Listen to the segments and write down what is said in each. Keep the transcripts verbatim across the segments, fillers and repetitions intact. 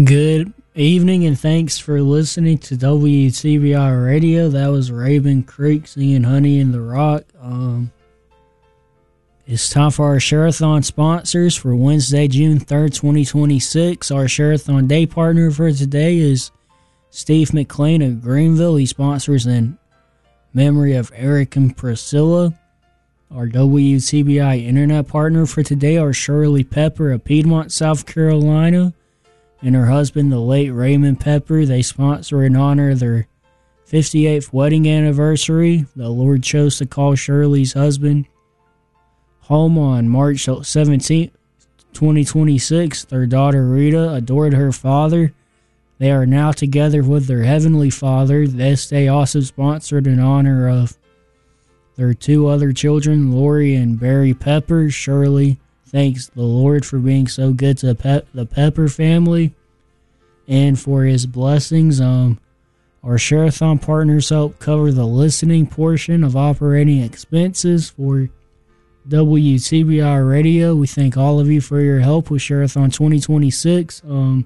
Good evening and thanks for listening to W T B I Radio. That was Raven Creek singing Honey in the Rock. Um, it's time for our Share-a-thon sponsors for Wednesday, June third, twenty twenty-six. Our Share-a-thon day partner for today is Steve McLean of Greenville. He sponsors in memory of Eric and Priscilla. Our W T B I internet partner for today are Shirley Pepper of Piedmont, South Carolina, and her husband, the late Raymond Pepper. They sponsor in honor of their fifty-eighth wedding anniversary. The Lord chose to call Shirley's husband home on March seventeenth, twenty twenty-six. Their daughter Rita adored her father. They are now together with their heavenly Father. This day also sponsored in honor of their two other children, Lori and Barry Pepper. Shirley thanks the Lord for being so good to Pe- the Pepper family and for his blessings. Um, our Share-a-thon partners help cover the listening portion of operating expenses for W T B I Radio. We thank all of you for your help with Share-a-thon twenty twenty-six. Um,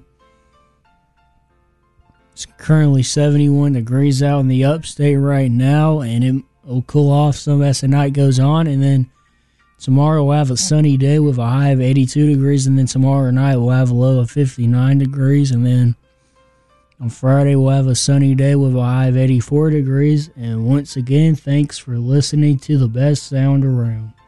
it's currently seventy-one degrees out in the upstate right now, and it will cool off some as the night goes on, and then tomorrow we'll have a sunny day with a high of eighty-two degrees, and then tomorrow night we'll have a low of fifty-nine degrees, and then on Friday we'll have a sunny day with a high of eighty-four degrees. And once again, thanks for listening to the best sound around.